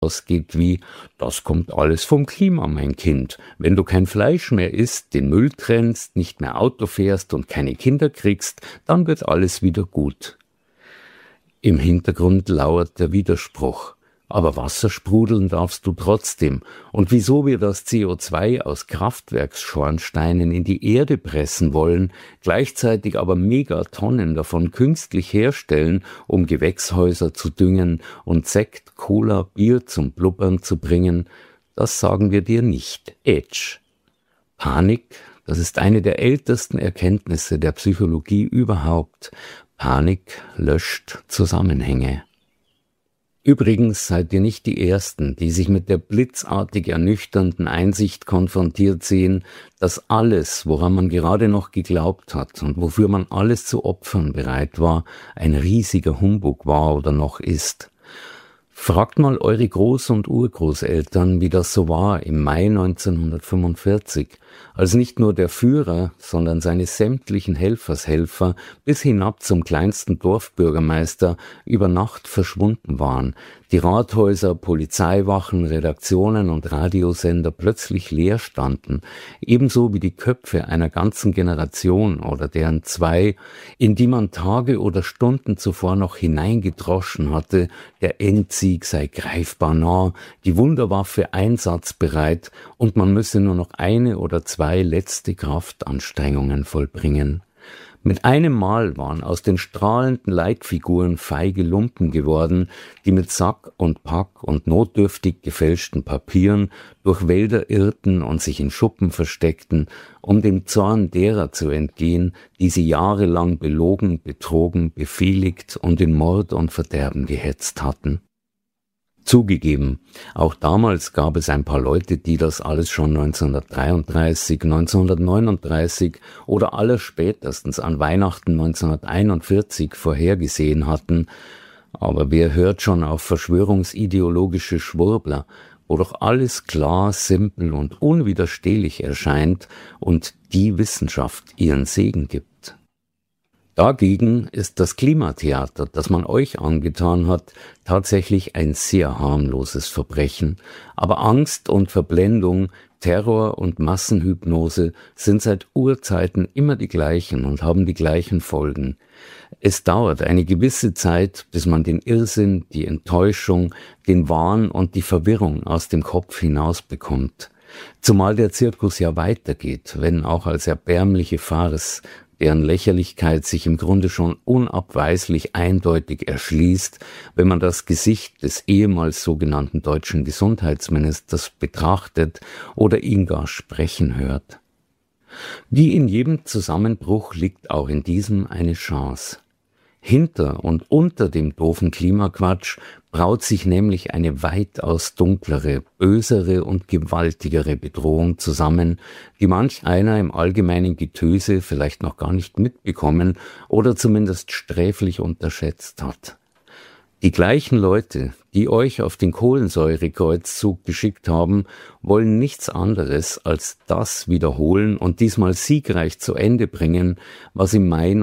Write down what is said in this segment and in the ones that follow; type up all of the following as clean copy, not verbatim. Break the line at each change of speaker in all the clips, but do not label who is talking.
ausgeht wie: „Das kommt alles vom Klima, mein Kind. Wenn du kein Fleisch mehr isst, den Müll trennst, nicht mehr Auto fährst und keine Kinder kriegst, dann wird alles wieder gut." Im Hintergrund lauert der Widerspruch. Aber Wasser sprudeln darfst du trotzdem. Und wieso wir das CO2 aus Kraftwerksschornsteinen in die Erde pressen wollen, gleichzeitig aber Megatonnen davon künstlich herstellen, um Gewächshäuser zu düngen und Sekt, Cola, Bier zum Blubbern zu bringen, das sagen wir dir nicht. Edge. Panik, das ist eine der ältesten Erkenntnisse der Psychologie überhaupt. Panik löscht Zusammenhänge. Übrigens seid ihr nicht die Ersten, die sich mit der blitzartig ernüchternden Einsicht konfrontiert sehen, dass alles, woran man gerade noch geglaubt hat und wofür man alles zu opfern bereit war, ein riesiger Humbug war oder noch ist. Fragt mal eure Groß- und Urgroßeltern, wie das so war im Mai 1945, als nicht nur der Führer, sondern seine sämtlichen Helfershelfer bis hinab zum kleinsten Dorfbürgermeister über Nacht verschwunden waren, die Rathäuser, Polizeiwachen, Redaktionen und Radiosender plötzlich leer standen, ebenso wie die Köpfe einer ganzen Generation oder deren zwei, in die man Tage oder Stunden zuvor noch hineingedroschen hatte, der Endsieg sei greifbar nah, die Wunderwaffe einsatzbereit und man müsse nur noch eine oder zwei letzte Kraftanstrengungen vollbringen. Mit einem Mal waren aus den strahlenden Leitfiguren feige Lumpen geworden, die mit Sack und Pack und notdürftig gefälschten Papieren durch Wälder irrten und sich in Schuppen versteckten, um dem Zorn derer zu entgehen, die sie jahrelang belogen, betrogen, befehligt und in Mord und Verderben gehetzt hatten. Zugegeben, auch damals gab es ein paar Leute, die das alles schon 1933, 1939 oder allerspätestens an Weihnachten 1941 vorhergesehen hatten. Aber wer hört schon auf verschwörungsideologische Schwurbler, wo doch alles klar, simpel und unwiderstehlich erscheint und die Wissenschaft ihren Segen gibt. Dagegen ist das Klimatheater, das man euch angetan hat, tatsächlich ein sehr harmloses Verbrechen. Aber Angst und Verblendung, Terror und Massenhypnose sind seit Urzeiten immer die gleichen und haben die gleichen Folgen. Es dauert eine gewisse Zeit, bis man den Irrsinn, die Enttäuschung, den Wahn und die Verwirrung aus dem Kopf hinausbekommt. Zumal der Zirkus ja weitergeht, wenn auch als erbärmliche Farce, deren Lächerlichkeit sich im Grunde schon unabweislich eindeutig erschließt, wenn man das Gesicht des ehemals sogenannten deutschen Gesundheitsministers betrachtet oder ihn gar sprechen hört. Wie in jedem Zusammenbruch liegt auch in diesem eine Chance. Hinter und unter dem doofen Klimaquatsch braut sich nämlich eine weitaus dunklere, bösere und gewaltigere Bedrohung zusammen, die manch einer im allgemeinen Getöse vielleicht noch gar nicht mitbekommen oder zumindest sträflich unterschätzt hat. Die gleichen Leute, die euch auf den Kohlensäurekreuzzug geschickt haben, wollen nichts anderes als das wiederholen und diesmal siegreich zu Ende bringen, was im Mai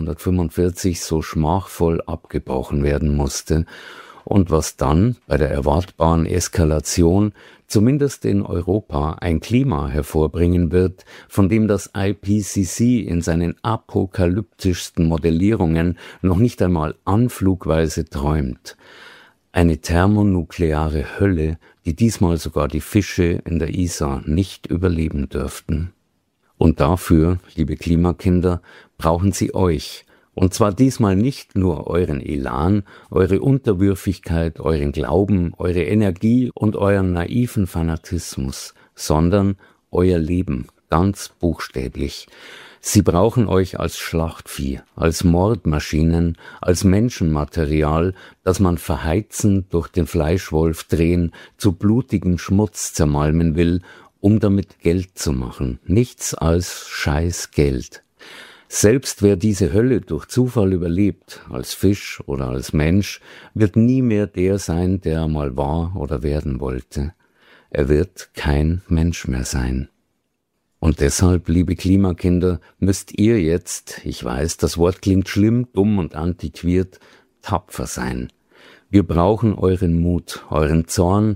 1945 so schmachvoll abgebrochen werden musste und was dann bei der erwartbaren Eskalation zumindest in Europa ein Klima hervorbringen wird, von dem das IPCC in seinen apokalyptischsten Modellierungen noch nicht einmal anflugweise träumt. Eine thermonukleare Hölle, die diesmal sogar die Fische in der Isar nicht überleben dürften. Und dafür, liebe Klimakinder, brauchen sie euch. Und zwar diesmal nicht nur euren Elan, eure Unterwürfigkeit, euren Glauben, eure Energie und euren naiven Fanatismus, sondern euer Leben, ganz buchstäblich. Sie brauchen euch als Schlachtvieh, als Mordmaschinen, als Menschenmaterial, das man verheizen, durch den Fleischwolf drehen, zu blutigem Schmutz zermalmen will, um damit Geld zu machen. Nichts als Scheißgeld. Selbst wer diese Hölle durch Zufall überlebt, als Fisch oder als Mensch, wird nie mehr der sein, der er mal war oder werden wollte. Er wird kein Mensch mehr sein. Und deshalb, liebe Klimakinder, müsst ihr jetzt, ich weiß, das Wort klingt schlimm, dumm und antiquiert, tapfer sein. Wir brauchen euren Mut, euren Zorn,